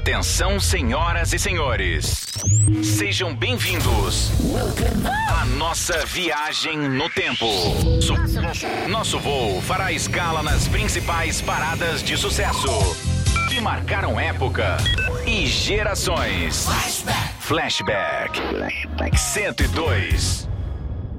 Atenção, senhoras e senhores. Sejam bem-vindos à nossa viagem no tempo. Nosso voo fará escala nas principais paradas de sucesso que marcaram época e gerações. Flashback 102.